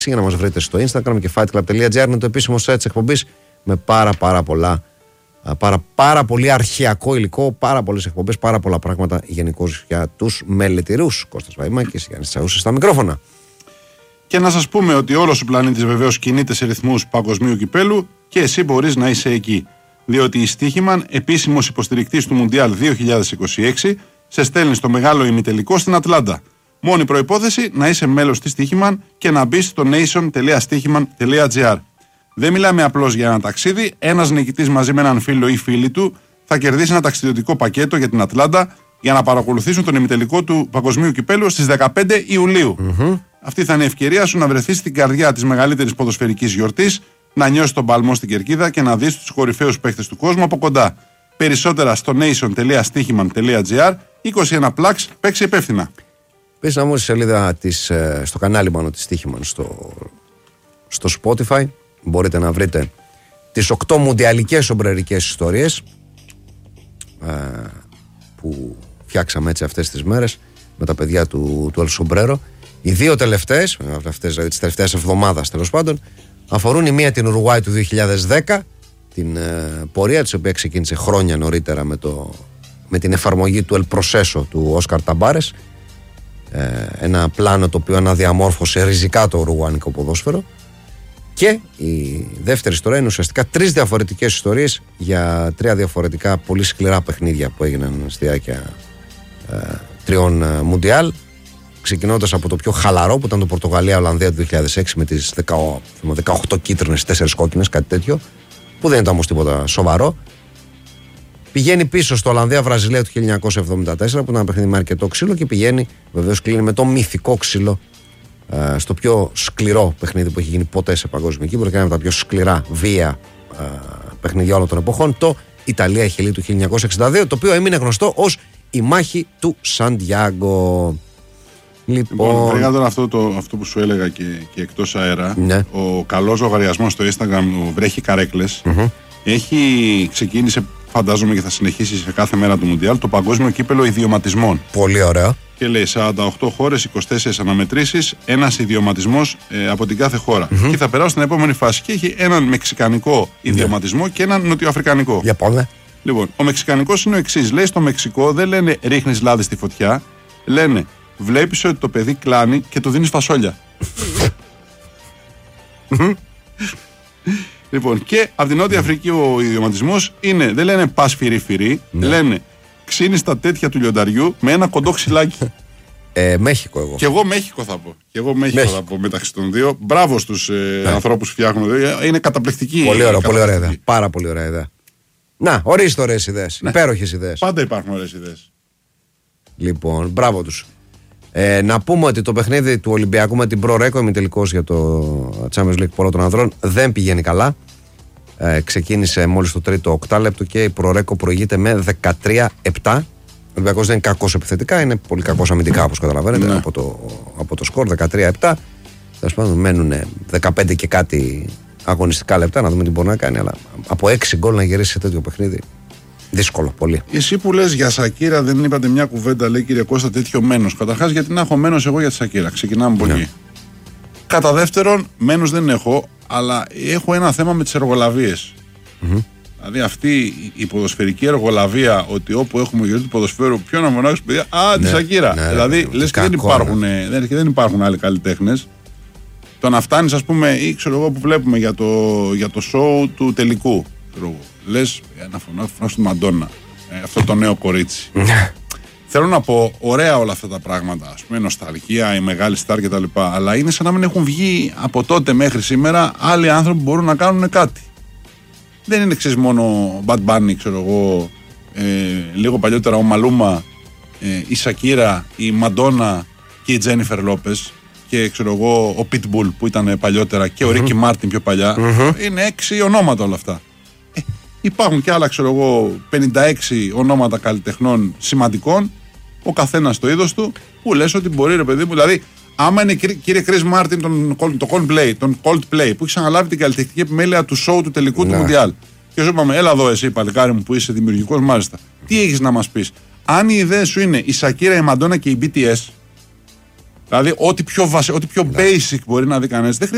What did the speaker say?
για να μας βρείτε στο Instagram και fightclub.gr είναι το επίσημο site της εκπομπής με πάρα πολύ αρχαιακό υλικό, πάρα πολλές εκπομπές, πάρα πολλά πράγματα γενικώς για τους μελετηρούς. Κώστας Βαϊμάκης, Γιάννης Τσαούσης στα μικρόφωνα. Και να σας πούμε ότι όλος ο πλανήτης βεβαίως κινείται σε ρυθμούς παγκοσμίου κυπέλου και εσύ μπορείς να είσαι εκεί. Διότι η Στίχημαν, επίσημος υποστηρικτής του Μουντιάλ 2026, σε στέλνει στο μεγάλο ημιτελικό στην Ατλάντα. Μόνη προϋπόθεση να είσαι μέλος της Στίχημαν και να μπεις στο nation.stichiman.gr. Δεν μιλάμε απλώς για ένα ταξίδι. Ένας νικητής μαζί με έναν φίλο ή φίλη του θα κερδίσει ένα ταξιδιωτικό πακέτο για την Ατλάντα για να παρακολουθήσουν τον ημιτελικό του Παγκοσμίου Κυπέλου στις 15 Ιουλίου. Αυτή θα είναι η ευκαιρία σου να βρεθείς στην καρδιά της μεγαλύτερης ποδοσφαιρικής γιορτής, να νιώσεις τον παλμό στην κερκίδα και να δεις τους κορυφαίους παίκτες του κόσμου από κοντά. Περισσότερα στο nation.stichiman.gr. 21+, παίξε υπεύθυνα. Πες να μου στη σελίδα της, στο κανάλι πάνω της Στίχημαν στο Spotify. Μπορείτε να βρείτε τις 8 μουντιαλικές ομπρερικές ιστορίες που φτιάξαμε έτσι αυτές τις μέρες με τα παιδιά του El Sombrero. Οι δύο τελευταίες, δηλαδή τις τελευταίες εβδομάδας τέλος πάντων, αφορούν η μία την Ουρουάη του 2010, την πορεία της οποία ξεκίνησε χρόνια νωρίτερα με την εφαρμογή του El Proceso του Όσκαρ Ταμπάρες, ένα πλάνο το οποίο αναδιαμόρφωσε ριζικά το ουρουγουανικό ποδόσφαιρο. Και η δεύτερη ιστορία είναι ουσιαστικά 3 διαφορετικές ιστορίες για 3 διαφορετικά πολύ σκληρά παιχνίδια που έγιναν στη διάρκεια 3 Μουντιάλ. Ξεκινώντας από το πιο χαλαρό που ήταν το Πορτογαλία-Ολλανδία του 2006 με τις 18 κίτρινες, 4 κόκκινες, κάτι τέτοιο, που δεν ήταν όμως τίποτα σοβαρό. Πηγαίνει πίσω στο Ολλανδία-Βραζιλία του 1974 που ήταν ένα παιχνίδι με αρκετό ξύλο και πηγαίνει, βεβαίως κλείνει με το μυθικό ξύλο στο πιο σκληρό παιχνίδι που έχει γίνει ποτέ σε παγκόσμιο κύπελλο και ένα από τα πιο σκληρά βία παιχνίδια όλων των εποχών, το Ιταλία-Χιλή του 1962, το οποίο έμεινε γνωστό ως η μάχη του Σαντιάγκο. Λοιπόν, τώρα αυτό που σου έλεγα και εκτός αέρα, ναι. Ο καλός λογαριασμός στο Instagram, ο Βρέχει Καρέκλες, ξεκίνησε, φαντάζομαι και θα συνεχίσει σε κάθε μέρα του Μουντιάλ, το παγκόσμιο κύπελλο ιδιωματισμών. Πολύ ωραίο. Και λέει 48 χώρες, 24 αναμετρήσεις, ένας ιδιωματισμός από την κάθε χώρα. Και θα περάσω στην επόμενη φάση. Και έχει έναν μεξικανικό ιδιωματισμό και έναν νοτιοαφρικανικό. Για πάμε. Λοιπόν, ο μεξικανικός είναι ο εξής. Λέει στο Μεξικό δεν λένε ρίχνεις λάδι στη φωτιά, λένε βλέπεις ότι το παιδί κλάνει και του δίνεις φασόλια. Λοιπόν, και από την Νότια Αφρική ο ιδιωματισμός είναι, δεν λένε πας φυρί-φυρί, λένε ξύνεις τα τέτοια του λιονταριού με ένα κοντό ξυλάκι. Μέχικο εγώ. Και εγώ Μέχικο θα πω. Και εγώ Μέχικο θα πω μεταξύ των δύο. Μπράβο στους ανθρώπους που φτιάχνουν. Είναι καταπληκτική. Πολύ ωραία, πολύ ωραία ιδέα. Πάρα πολύ ωραία ιδέα. Να, ορίστε ωραίες ιδέες. Ναι. Υπέροχες ιδέες. Πάντα υπάρχουν ωραίες ιδέες. Λοιπόν, μπράβο τους. Να πούμε ότι το παιχνίδι του Ολυμπιακού με την Pro-Reco, ημιτελικός για το Champions League Πόλο των Ανδρών, δεν πηγαίνει καλά. Ξεκίνησε μόλις το τρίτο οκτάλεπτο και η Pro-Reco προηγείται με 13-7. Ο Ολυμπιακός δεν είναι κακός επιθετικά, είναι πολύ κακός αμυντικά όπως καταλαβαίνετε από το σκορ 13-7. Τέλος πάντων μένουν 15 και κάτι αγωνιστικά λεπτά να δούμε τι μπορεί να κάνει. Αλλά από 6 γκολ να γυρίσει σε τέτοιο παιχνίδι, δύσκολο πολύ. Εσύ που λες για Σακύρα, δεν είπατε μια κουβέντα, λέει κύριε Κώστα, τέτοιο μένος. Καταρχάς, γιατί να έχω μένος εγώ για τη Σακύρα. Ξεκινάμε από εκεί. Κατά δεύτερον, μένος δεν έχω, αλλά έχω ένα θέμα με τις εργολαβίες. Δηλαδή αυτή η ποδοσφαιρική εργολαβία, ότι όπου έχουμε γύρω του ποδοσφαίρου, ποιο να μονάξει παιδιά, τη Σακύρα. Δηλαδή λες και δεν υπάρχουν άλλοι καλλιτέχνες. Το να φτάνεις, ας πούμε, ή ξέρω εγώ που βλέπουμε για το show του τελικού. Λες να φωνάξω τη Μαντόνα, αυτό το νέο κορίτσι. Θέλω να πω, ωραία όλα αυτά τα πράγματα, ας πούμε, νοσταλγία, η μεγάλη στάρ κτλ. Αλλά είναι σαν να μην έχουν βγει από τότε μέχρι σήμερα άλλοι άνθρωποι που μπορούν να κάνουν κάτι. Δεν είναι εξής μόνο Bad Bunny, ξέρω εγώ, λίγο παλιότερα ο Μαλούμα, η Σακύρα, η Μαντόνα και η Τζένιφερ Λόπες και ξέρω εγώ ο Pitbull που ήταν παλιότερα και ο Ρίκι Μάρτιν πιο παλιά. Είναι 6 ονόματα όλα αυτά. Υπάρχουν και άλλα, ξέρω εγώ, 56 ονόματα καλλιτεχνών σημαντικών, ο καθένας στο είδος του, που λες ότι μπορεί, ρε παιδί μου, δηλαδή, άμα είναι κύριε Chris Martin το Coldplay, που έχει αναλάβει την καλλιτεχνική επιμέλεια του show του τελικού του Μουντιάλ. Και σου είπαμε, έλα εδώ εσύ, παλικάρι μου, που είσαι δημιουργικός, μάλιστα. Τι έχεις να μας πεις? Αν η ιδέα σου είναι η Σακύρα, η Μαντόνα και η BTS, δηλαδή ό,τι πιο basic μπορεί να δει κανένας,